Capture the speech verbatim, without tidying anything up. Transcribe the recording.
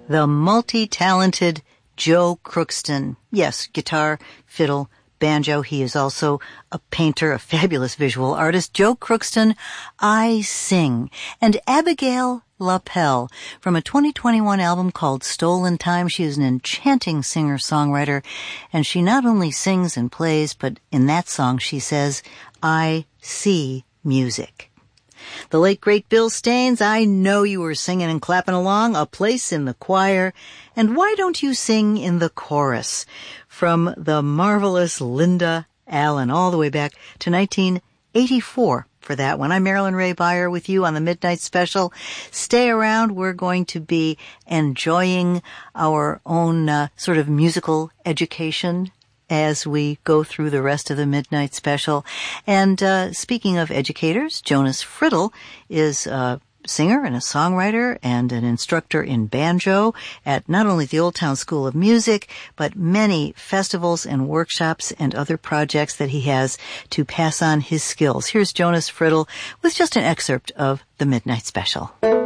the multi-talented Joe Crookston. Yes, guitar, fiddle, banjo. He is also a painter, a fabulous visual artist. Joe Crookston, I Sing. And Abigail LaPelle from a twenty twenty-one album called Stolen Time. She is an enchanting singer-songwriter, and she not only sings and plays, but in that song she says, I see music. The late, great Bill Staines, I know you were singing and clapping along, A Place in the Choir, and why don't you sing in the chorus? From the marvelous Linda Allen, all the way back to nineteen eighty-four. For that one. I'm Marilyn Ray Beyer with you on the Midnight Special. Stay around. We're going to be enjoying our own uh, sort of musical education as we go through the rest of the Midnight Special. And uh, speaking of educators, Jonas Friddle is a singer and a songwriter and an instructor in banjo at not only the Old Town School of Music, but many festivals and workshops and other projects that he has to pass on his skills. Here's Jonas Friddle with just an excerpt of the Midnight Special.